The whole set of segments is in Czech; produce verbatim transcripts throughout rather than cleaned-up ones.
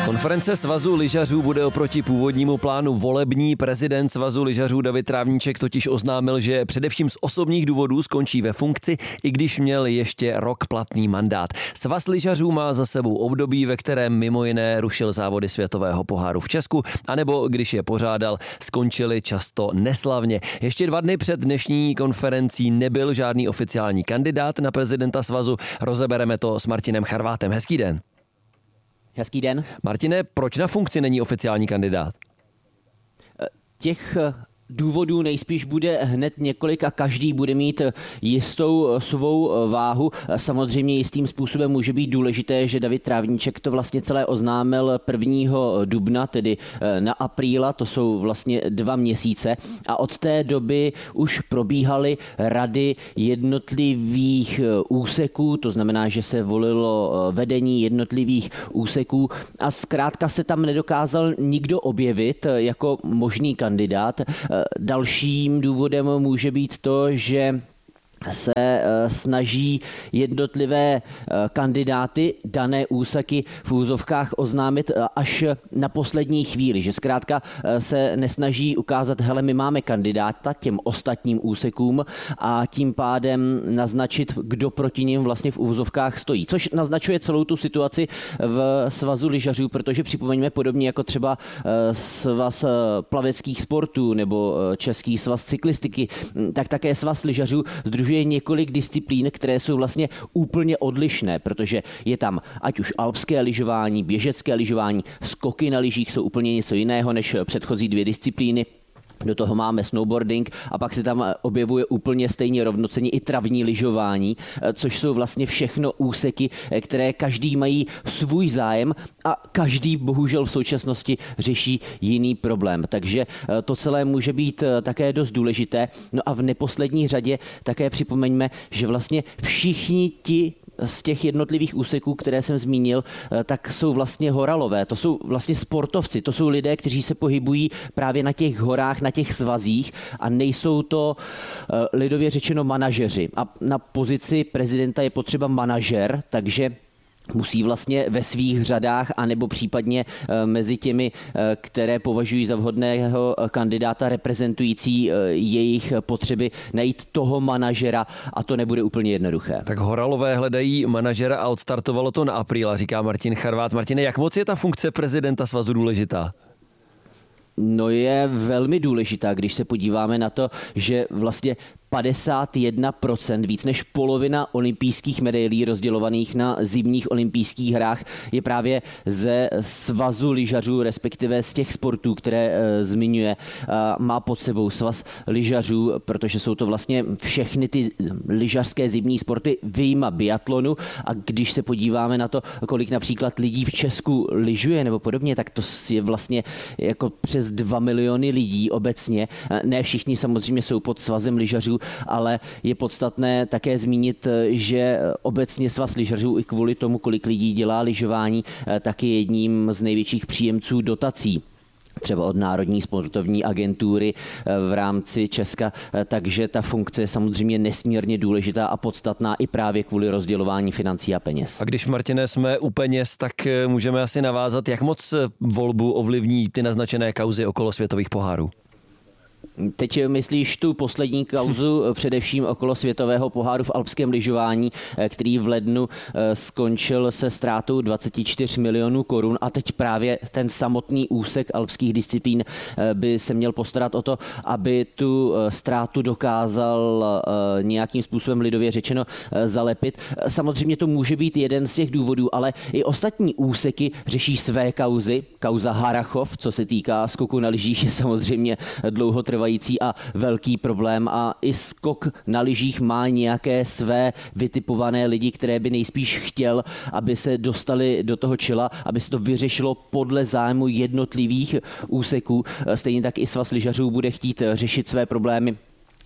Konference Svazu lyžařů bude oproti původnímu plánu volební. Prezident Svazu lyžařů David Trávníček totiž oznámil, že především z osobních důvodů skončí ve funkci, i když měl ještě rok platný mandát. Svaz lyžařů má za sebou období, ve kterém mimo jiné rušil závody světového poháru v Česku, anebo když je pořádal, skončili často neslavně. Ještě dva dny před dnešní konferencí nebyl žádný oficiální kandidát na prezidenta svazu. Rozebereme to s Martinem Charvátem. Hezký den. Hezký den. Martine, proč na funkci není oficiální kandidát? Těch důvodů nejspíš bude hned několik a každý bude mít jistou svou váhu. Samozřejmě jistým způsobem může být důležité, že David Trávníček to vlastně celé oznámil prvního dubna, tedy na apríla, to jsou vlastně dva měsíce a od té doby už probíhaly rady jednotlivých úseků, to znamená, že se volilo vedení jednotlivých úseků a zkrátka se tam nedokázal nikdo objevit jako možný kandidát. Dalším důvodem může být to, že se snaží jednotlivé kandidáty dané úseky v úzovkách oznámit až na poslední chvíli, že zkrátka se nesnaží ukázat, hele, my máme kandidáta těm ostatním úsekům a tím pádem naznačit, kdo proti ním vlastně v úzovkách stojí. Což naznačuje celou tu situaci v Svazu lyžařů, protože připomeňme podobně jako třeba Svaz plaveckých sportů nebo Český svaz cyklistiky, tak také Svaz lyžařů sdružuje je několik disciplín, které jsou vlastně úplně odlišné, protože je tam ať už alpské lyžování, běžecké lyžování, skoky na lyžích jsou úplně něco jiného než předchozí dvě disciplíny. Do toho máme snowboarding a pak se tam objevuje úplně stejně rovnocenně i travní lyžování, což jsou vlastně všechno úseky, které každý mají svůj zájem a každý bohužel v současnosti řeší jiný problém. Takže to celé může být také dost důležité. No a v neposlední řadě také připomeňme, že vlastně všichni ti z těch jednotlivých úseků, které jsem zmínil, tak jsou vlastně horalové. To jsou vlastně sportovci, to jsou lidé, kteří se pohybují právě na těch horách, na těch svazích a nejsou to lidově řečeno manažeři. A na pozici prezidenta je potřeba manažer, takže musí vlastně ve svých řadách anebo případně mezi těmi, které považují za vhodného kandidáta reprezentující jejich potřeby, najít toho manažera a to nebude úplně jednoduché. Tak horalové hledají manažera a odstartovalo to na apríla, říká Martin Charvát. Martine, jak moc je ta funkce prezidenta svazu důležitá? No je velmi důležitá, když se podíváme na to, že vlastně padesát jedna procent, víc než polovina olympijských medailí rozdělovaných na zimních olympijských hrách je právě ze Svazu lyžařů, respektive z těch sportů, které e, zmiňuje. E, má pod sebou Svaz lyžařů, protože jsou to vlastně všechny ty lyžařské zimní sporty vyjma biatlonu a když se podíváme na to, kolik například lidí v Česku lyžuje nebo podobně, tak to je vlastně jako přes dva miliony lidí obecně. Ne všichni samozřejmě jsou pod Svazem lyžařů, ale je podstatné také zmínit, že obecně Svaz lyžařů i kvůli tomu, kolik lidí dělá lyžování, tak je jedním z největších příjemců dotací třeba od Národní sportovní agentury v rámci Česka, takže ta funkce je samozřejmě nesmírně důležitá a podstatná i právě kvůli rozdělování financí a peněz. A když, Martine, jsme u peněz, tak můžeme asi navázat, jak moc volbu ovlivní ty naznačené kauzy okolo světových pohárů? Teď myslíš tu poslední kauzu především okolo světového poháru v alpském lyžování, který v lednu skončil se ztrátou dvacet čtyři milionů korun a teď právě ten samotný úsek alpských disciplín by se měl postarat o to, aby tu ztrátu dokázal nějakým způsobem lidově řečeno zalepit. Samozřejmě to může být jeden z těch důvodů, ale i ostatní úseky řeší své kauzy. Kauza Harrachov, co se týká skoku na lyžích, je samozřejmě dlouhotrvající a velký problém a i skok na lyžích má nějaké své vytipované lidi, které by nejspíš chtěl, aby se dostali do toho čela, aby se to vyřešilo podle zájmu jednotlivých úseků. Stejně tak i Svaz lyžařů bude chtít řešit své problémy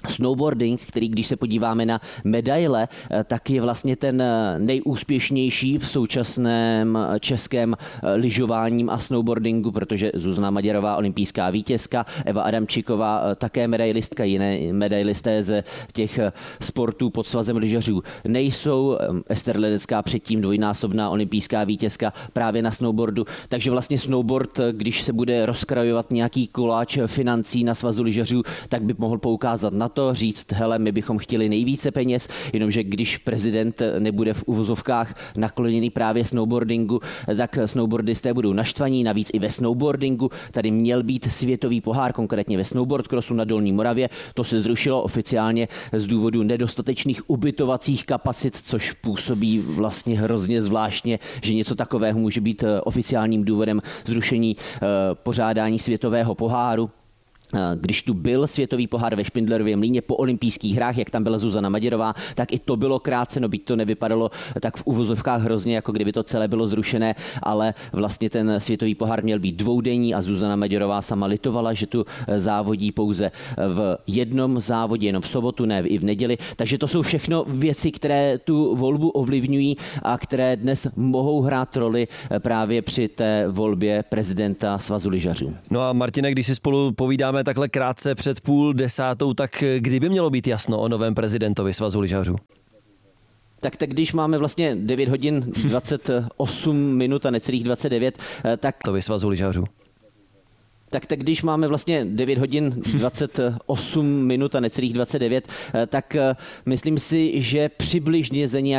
snowboarding, který, když se podíváme na medaile, tak je vlastně ten nejúspěšnější v současném českém lyžováním a snowboardingu, protože Zuzana Maděrová, olympijská vítězka, Eva Adamčíková, také medailistka, jiné medailisté z těch sportů pod svazem lyžařů nejsou. Ester Ledecká předtím dvojnásobná olympijská vítězka právě na snowboardu. Takže vlastně snowboard, když se bude rozkrajovat nějaký koláč financí na svazu lyžařů, tak by mohl poukázat na to, říct, hele, my bychom chtěli nejvíce peněz, jenomže když prezident nebude v uvozovkách nakloněný právě snowboardingu, tak snowboardisté budou naštvaní, navíc i ve snowboardingu. Tady měl být světový pohár, konkrétně ve snowboard crossu na Dolní Moravě. To se zrušilo oficiálně z důvodu nedostatečných ubytovacích kapacit, což působí vlastně hrozně zvláštně, že něco takového může být oficiálním důvodem zrušení pořádání světového poháru. Když tu byl světový pohár ve Špindlerově Mlýně po olympijských hrách, jak tam byla Zuzana Maděrová, tak i to bylo kráceno, byť to nevypadalo tak v uvozovkách hrozně, jako kdyby to celé bylo zrušené, ale vlastně ten světový pohár měl být dvoudenní a Zuzana Maděrová sama litovala, že tu závodí pouze v jednom závodě, jenom v sobotu, ne i v neděli. Takže to jsou všechno věci, které tu volbu ovlivňují a které dnes mohou hrát roli právě při té volbě prezidenta Svazu lyžařů. No a Martine, když si spolu povídáme takhle krátce před půl desátou, tak kdy by mělo být jasno o novém prezidentovi Svazu lyžařů? Tak, tak když máme vlastně devět hodin dvacet osm minut a necelých dvacet devět, tak... To by Svazu lyžařů. Tak, tak když máme vlastně devět hodin dvacet osm minut a necelých dvacet devět, tak myslím si, že přibližně za nějaký